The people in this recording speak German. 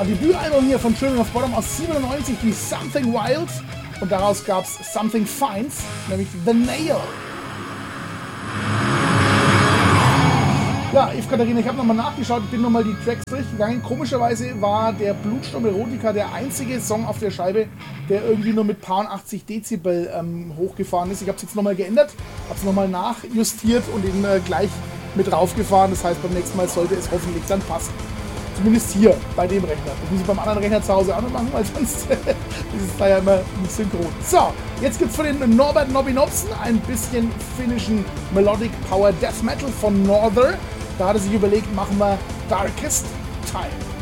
Debütalbum hier von Children of Bodom aus 97, die Something Wild. Und daraus gab es Something Fines, nämlich The Nail. Ja, Eve Katharina, ich habe nochmal nachgeschaut, ich bin nochmal die Tracks durchgegangen. Komischerweise war der Blutsturm Erotica der einzige Song auf der Scheibe, der irgendwie nur mit paar 80 Dezibel hochgefahren ist. Ich habe es jetzt nochmal geändert, habe es nochmal nachjustiert und ihn gleich mit raufgefahren. Das heißt, beim nächsten Mal sollte es hoffentlich dann passen. Zumindest hier, bei dem Rechner. Das muss ich beim anderen Rechner zu Hause auch noch machen, weil sonst ist es da ja immer nicht synchron. So, jetzt gibt es von den Norbert Nobby Nobson ein bisschen finnischen Melodic Power Death Metal von Norther. Da hat er sich überlegt, machen wir Darkest Time.